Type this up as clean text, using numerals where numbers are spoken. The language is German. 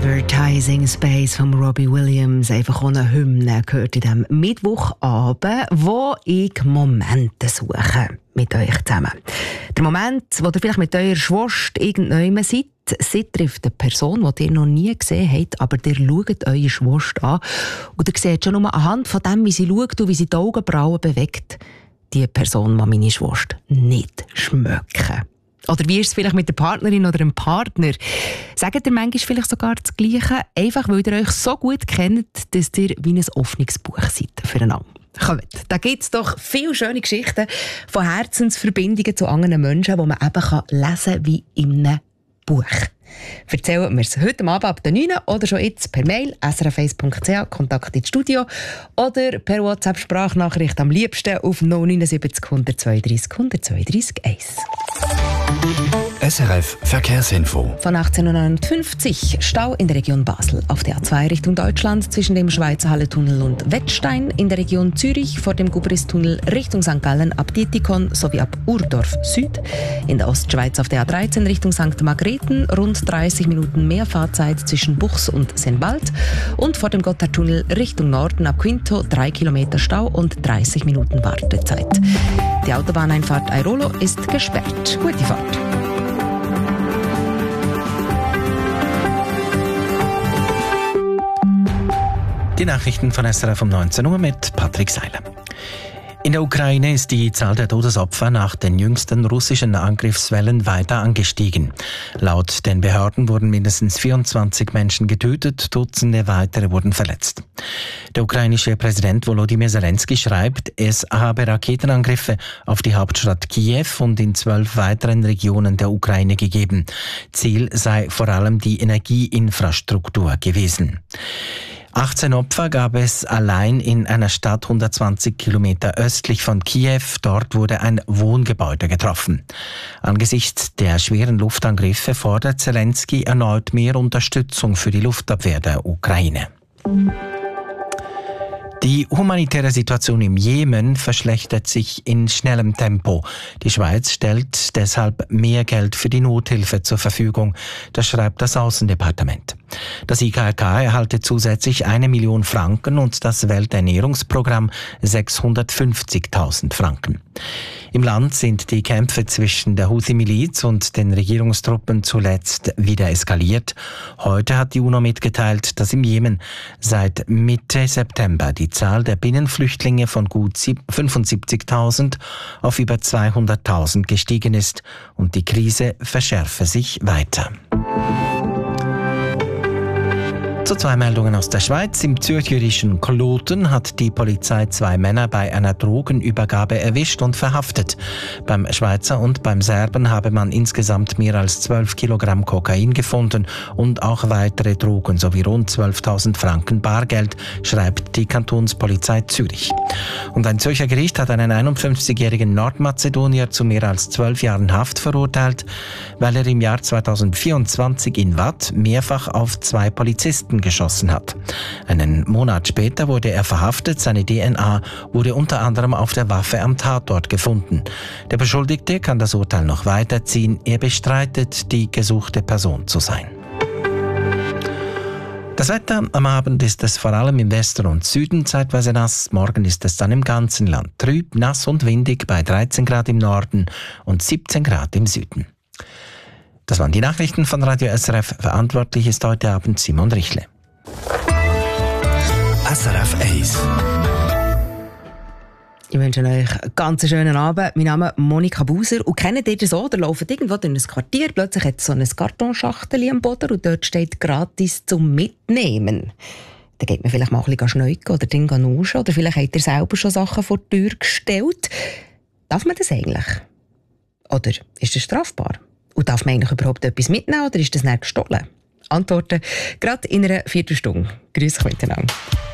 Advertising Space von Robbie Williams, einfach ohne Hymne, gehört in diesem Mittwochabend, wo ich Momente suche mit euch zusammen. Der Moment, wo ihr vielleicht mit eurer Schwester irgendjemand seid, sie trifft eine Person, die ihr noch nie gesehen habt, aber ihr schaut eure Schwester an und ihr seht schon nur anhand von dem, wie sie schaut und wie sie die Augenbrauen bewegt, die Person muss meine Schwester nicht schmecken. Oder wie ist es vielleicht mit der Partnerin oder dem Partner? Sagt ihr manchmal vielleicht sogar das Gleiche, einfach weil ihr euch so gut kennt, dass ihr wie ein offenes Buch seid füreinander? Kommt, da gibt es doch viele schöne Geschichten von Herzensverbindungen zu anderen Menschen, die man eben lesen kann wie in einem Buch. Erzählen wir es heute Abend ab der 9 oder schon jetzt per Mail srf1.ch, Kontakt ins Studio oder per WhatsApp-Sprachnachricht am liebsten auf 079 132 132 1. SRF Verkehrsinfo. Von 1859 Stau in der Region Basel. Auf der A2 Richtung Deutschland zwischen dem Schweizer Halletunnel und Wettstein. In der Region Zürich vor dem Gubristunnel Richtung St. Gallen ab Dietikon sowie ab Urdorf Süd. In der Ostschweiz auf der A13 Richtung St. Margrethen rund 30 Minuten mehr Fahrzeit zwischen Buchs und Senbald. Und vor dem Gotthardtunnel Richtung Norden ab Quinto 3 Kilometer Stau und 30 Minuten Wartezeit. Die Autobahneinfahrt Airolo ist gesperrt. Gute Fahrt. Die Nachrichten von SRF um 19 Uhr mit Patrick Seiler. In der Ukraine ist die Zahl der Todesopfer nach den jüngsten russischen Angriffswellen weiter angestiegen. Laut den Behörden wurden mindestens 24 Menschen getötet, Dutzende weitere wurden verletzt. Der ukrainische Präsident Volodymyr Zelensky schreibt, es habe Raketenangriffe auf die Hauptstadt Kiew und in 12 weiteren Regionen der Ukraine gegeben. Ziel sei vor allem die Energieinfrastruktur gewesen. 18 Opfer gab es allein in einer Stadt 120 Kilometer östlich von Kiew. Dort wurde ein Wohngebäude getroffen. Angesichts der schweren Luftangriffe fordert Zelensky erneut mehr Unterstützung für die Luftabwehr der Ukraine. Die humanitäre Situation im Jemen verschlechtert sich in schnellem Tempo. Die Schweiz stellt deshalb mehr Geld für die Nothilfe zur Verfügung. Das schreibt das Außendepartement. Das IKRK erhalte zusätzlich 1 Million Franken und das Welternährungsprogramm 650.000 Franken. Im Land sind die Kämpfe zwischen der Houthi-Miliz und den Regierungstruppen zuletzt wieder eskaliert. Heute hat die UNO mitgeteilt, dass im Jemen seit Mitte September die Zahl der Binnenflüchtlinge von gut 75.000 auf über 200.000 gestiegen ist und die Krise verschärfe sich weiter. Zu 2 Meldungen aus der Schweiz. Im zürcherischen Kloten hat die Polizei 2 Männer bei einer Drogenübergabe erwischt und verhaftet. Beim Schweizer und beim Serben habe man insgesamt mehr als 12 Kilogramm Kokain gefunden und auch weitere Drogen sowie rund 12.000 Franken Bargeld, schreibt die Kantonspolizei Zürich. Und ein Zürcher Gericht hat einen 51-jährigen Nordmazedonier zu mehr als 12 Jahren Haft verurteilt, weil er im Jahr 2024 in Watt mehrfach auf 2 Polizisten geschossen hat. Einen Monat später wurde er verhaftet. Seine DNA wurde unter anderem auf der Waffe am Tatort gefunden. Der Beschuldigte kann das Urteil noch weiterziehen. Er bestreitet, die gesuchte Person zu sein. Das Wetter am Abend ist es vor allem im Westen und Süden zeitweise nass. Morgen ist es dann im ganzen Land trüb, nass und windig bei 13 Grad im Norden und 17 Grad im Süden. Das waren die Nachrichten von Radio SRF. Verantwortlich ist heute Abend Simon Richle. SRF 1. Ich wünsche euch einen ganz schönen Abend. Mein Name ist Monika Buser. Und kennt ihr das so? Ihr lauft irgendwo durch ein Quartier, plötzlich hat es so ein Kartonschachtel am Boden und dort steht «Gratis zum Mitnehmen». Dann geht man vielleicht mal ein bisschen schneuken oder Dinge nuschen oder vielleicht habt ihr selber schon Sachen vor die Tür gestellt. Darf man das eigentlich? Oder ist das strafbar? Und darf man eigentlich überhaupt etwas mitnehmen oder ist das nicht gestohlen? Antworten gerade in einer Viertelstunde. Grüß euch miteinander.